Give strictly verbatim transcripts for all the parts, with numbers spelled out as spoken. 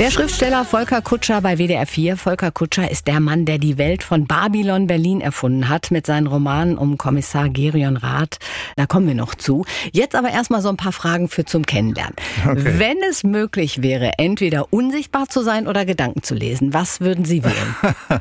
Der Schriftsteller Volker Kutscher bei W D R vier. Volker Kutscher ist der Mann, der die Welt von Babylon Berlin erfunden hat mit seinen Romanen um Kommissar Gerion Rath. Da kommen wir noch zu. Jetzt aber erstmal so ein paar Fragen für zum Kennenlernen. Okay. Wenn es möglich wäre, entweder unsichtbar zu sein oder Gedanken zu lesen, was würden Sie wählen?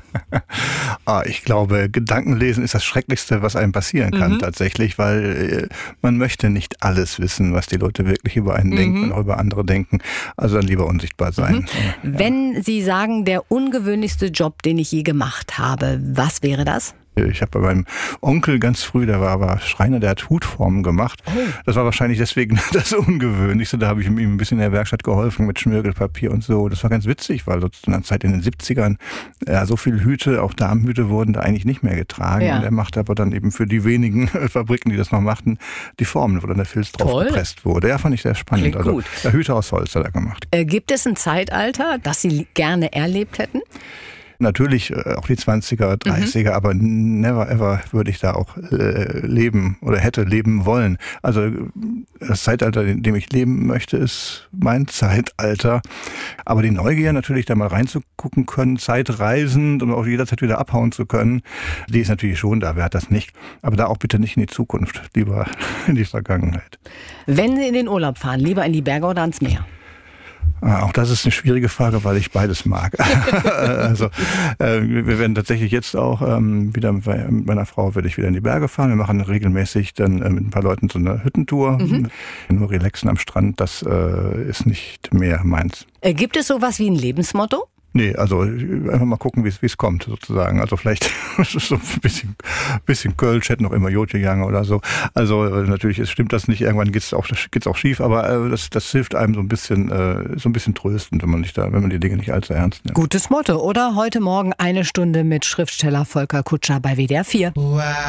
ah, ich glaube, Gedankenlesen ist das Schrecklichste, was einem passieren kann, mhm. tatsächlich, weil äh, man möchte nicht alles wissen, was die Leute wirklich über einen mhm. denken und auch über andere denken. Also dann lieber unsichtbar sein. Mhm. Ja. Wenn Sie sagen, der ungewöhnlichste Job, den ich je gemacht habe, was wäre das? Ich habe bei meinem Onkel ganz früh, der war aber Schreiner, der hat Hutformen gemacht. Oh. Das war wahrscheinlich deswegen das Ungewöhnlichste. Da habe ich ihm ein bisschen in der Werkstatt geholfen mit Schmirgelpapier und so. Das war ganz witzig, weil zu einer Zeit in den siebzigern ja, so viele Hüte, auch Damenhüte, wurden da eigentlich nicht mehr getragen. Ja. Und er machte aber dann eben für die wenigen Fabriken, die das noch machten, die Formen, wo dann der Filz drauf Toll. gepresst wurde. Ja, fand ich sehr spannend. Klingt gut. Also, Hüte aus Holz hat er gemacht. Äh, gibt es ein Zeitalter, das Sie gerne erlebt hätten? Natürlich äh, auch die zwanziger, dreißiger, mhm. aber never ever würde ich da auch äh, leben oder hätte leben wollen. Also das Zeitalter, in dem ich leben möchte, ist mein Zeitalter. Aber die Neugier natürlich, da mal reinzugucken können, zeitreisend und auch jederzeit wieder abhauen zu können, die ist natürlich schon da, wer hat das nicht. Aber da auch bitte nicht in die Zukunft, lieber in die Vergangenheit. Wenn Sie in den Urlaub fahren, lieber in die Berge oder ans Meer? Auch das ist eine schwierige Frage, weil ich beides mag. also äh, wir werden tatsächlich jetzt auch ähm, wieder mit meiner Frau werde ich wieder in die Berge fahren. Wir machen regelmäßig dann äh, mit ein paar Leuten so eine Hüttentour. Mhm. Nur relaxen am Strand, das äh, ist nicht mehr meins. Äh, gibt es sowas wie ein Lebensmotto? Nee, also einfach mal gucken, wie es kommt sozusagen. Also vielleicht so ein bisschen, bisschen Kölsch, hätte noch immer Jod gegangen oder so. Also natürlich es stimmt das nicht, irgendwann geht's auch, geht's auch schief, aber äh, das, das hilft einem so ein bisschen, äh, so ein bisschen tröstend, wenn man nicht da, wenn man die Dinge nicht allzu ernst nimmt. Gutes Motto, oder? Heute Morgen eine Stunde mit Schriftsteller Volker Kutscher bei W D R vier. Wow.